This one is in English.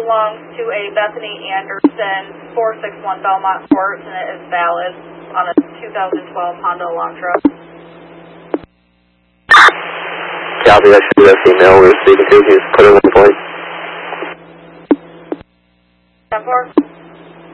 belongs to a Bethany Anderson 461 Belmont Court, and it is valid on a 2012 Honda Elantra. Copy, that should be that female we were speaking to. Just put her in the plate. 10-4.